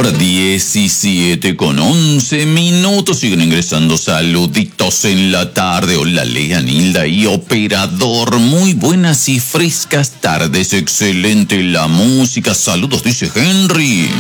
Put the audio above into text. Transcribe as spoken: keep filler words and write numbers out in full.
Ahora diecisiete con once minutos. Siguen ingresando saluditos en la tarde. Hola, Lea, Nilda y operador. Muy buenas y frescas tardes. Excelente la música. Saludos, dice Henry.